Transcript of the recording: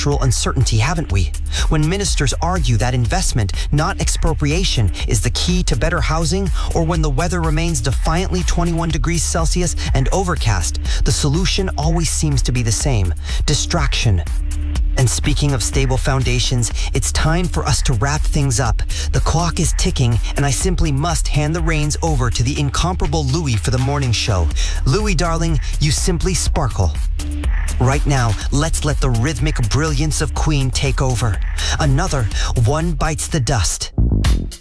structural uncertainty, haven't we? When ministers argue that investment, not expropriation, is the key to better housing, or when the weather remains defiantly 21 degrees Celsius and overcast, the solution always seems to be the same: distraction. And speaking of stable foundations, it's time for us to wrap things up. The clock is ticking, and I simply must hand the reins over to the incomparable Louis for the morning show. Louis, darling, you simply sparkle. Right now, let's let the rhythmic brilliance of Queen take over. Another One Bites the Dust.